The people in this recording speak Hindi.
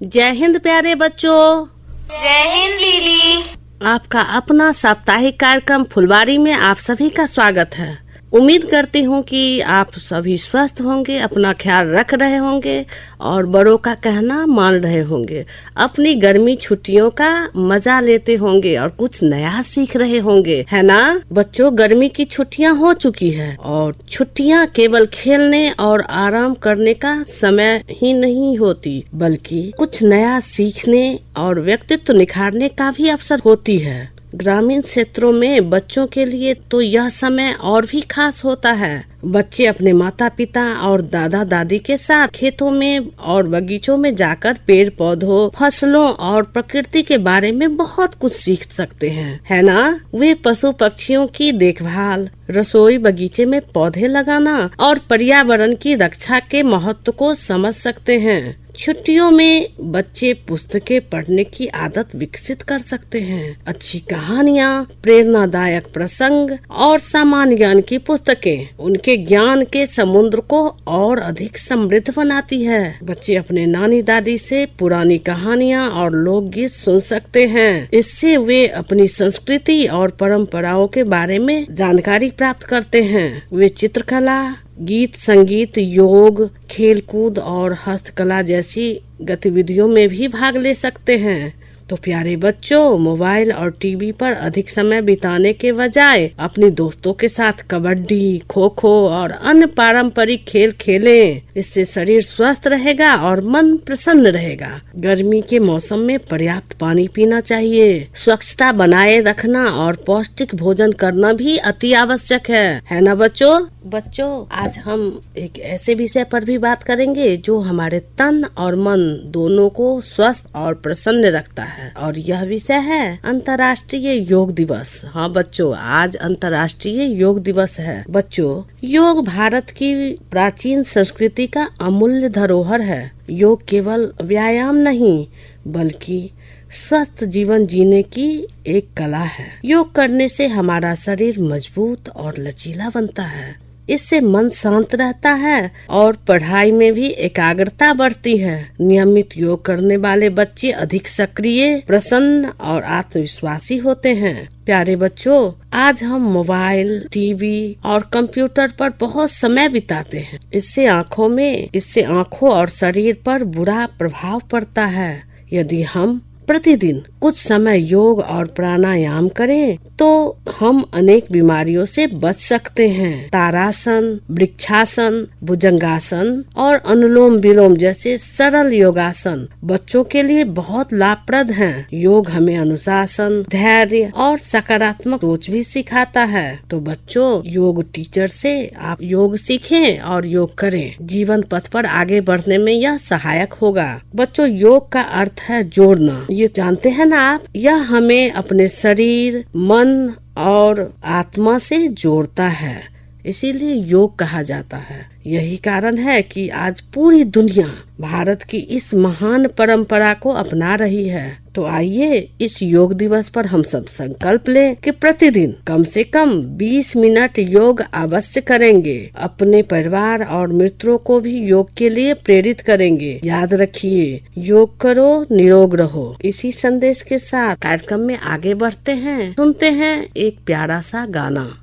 जय हिंद प्यारे बच्चों। जय हिंद दीदी। आपका अपना साप्ताहिक कार्यक्रम फुलवारी में आप सभी का स्वागत है। उम्मीद करती हूँ कि आप सभी स्वस्थ होंगे, अपना ख्याल रख रहे होंगे और बड़ों का कहना मान रहे होंगे। अपनी गर्मी छुट्टियों का मजा लेते होंगे और कुछ नया सीख रहे होंगे, है ना बच्चों। गर्मी की छुट्टियाँ हो चुकी है और छुट्टियाँ केवल खेलने और आराम करने का समय ही नहीं होती, बल्कि कुछ नया सीखने और व्यक्तित्व निखारने का भी अवसर होती है। ग्रामीण क्षेत्रों में बच्चों के लिए तो यह समय और भी खास होता है। बच्चे अपने माता पिता और दादा दादी के साथ खेतों में और बगीचों में जाकर पेड़ पौधों, फसलों और प्रकृति के बारे में बहुत कुछ सीख सकते हैं, है ना। वे पशु पक्षियों की देखभाल, रसोई बगीचे में पौधे लगाना और पर्यावरण की रक्षा के महत्व को समझ सकते हैं। छुट्टियों में बच्चे पुस्तकें पढ़ने की आदत विकसित कर सकते हैं। अच्छी कहानियाँ, प्रेरणादायक प्रसंग और सामान्य ज्ञान की पुस्तकें उनके ज्ञान के समुद्र को और अधिक समृद्ध बनाती है। बच्चे अपने नानी दादी से पुरानी कहानियाँ और लोकगीत सुन सकते हैं। इससे वे अपनी संस्कृति और परंपराओं के बारे में जानकारी प्राप्त करते हैं। वे चित्रकला, गीत संगीत, योग, खेलकूद और हस्तकला जैसी गतिविधियों में भी भाग ले सकते हैं। तो प्यारे बच्चों, मोबाइल और टीवी पर अधिक समय बिताने के बजाय अपने दोस्तों के साथ कबड्डी, खो खो और अन्य पारंपरिक खेल खेलें। इससे शरीर स्वस्थ रहेगा और मन प्रसन्न रहेगा। गर्मी के मौसम में पर्याप्त पानी पीना चाहिए। स्वच्छता बनाए रखना और पौष्टिक भोजन करना भी अति आवश्यक है ना बच्चों। आज हम एक ऐसे विषय पर भी बात करेंगे जो हमारे तन और मन दोनों को स्वस्थ और प्रसन्न रखता है, और यह विषय है अंतर्राष्ट्रीय योग दिवस। हाँ बच्चों, आज अंतर्राष्ट्रीय योग दिवस है। बच्चों, योग भारत की प्राचीन संस्कृति का अमूल्य धरोहर है। योग केवल व्यायाम नहीं, बल्कि स्वस्थ जीवन जीने की एक कला है। योग करने से हमारा शरीर मजबूत और लचीला बनता है। इससे मन शांत रहता है और पढ़ाई में भी एकाग्रता बढ़ती है। नियमित योग करने वाले बच्चे अधिक सक्रिय, प्रसन्न और आत्मविश्वासी होते हैं। प्यारे बच्चों, आज हम मोबाइल, टीवी और कंप्यूटर पर बहुत समय बिताते हैं। इससे आँखों और शरीर पर बुरा प्रभाव पड़ता है। यदि हम प्रतिदिन कुछ समय योग और प्राणायाम करें तो हम अनेक बीमारियों से बच सकते हैं। तारासन, वृक्षासन, भुजंगासन और अनुलोम विलोम जैसे सरल योगासन बच्चों के लिए बहुत लाभप्रद हैं। योग हमें अनुशासन, धैर्य और सकारात्मक सोच भी सिखाता है। तो बच्चों, योग टीचर से आप योग सीखें और योग करें। जीवन पथ पर आगे बढ़ने में यह सहायक होगा। बच्चों, योग का अर्थ है जोड़ना। ये जानते हैं ना आप, यह हमें अपने शरीर, मन और आत्मा से जोड़ता है, इसीलिए योग कहा जाता है। यही कारण है कि आज पूरी दुनिया भारत की इस महान परंपरा को अपना रही है। तो आइए इस योग दिवस पर हम सब संकल्प लें कि प्रतिदिन कम से कम 20 मिनट योग अवश्य करेंगे। अपने परिवार और मित्रों को भी योग के लिए प्रेरित करेंगे। याद रखिए, योग करो, निरोग रहो। इसी संदेश के साथ कार्यक्रम में आगे बढ़ते हैं। सुनते हैं एक प्यारा सा गाना।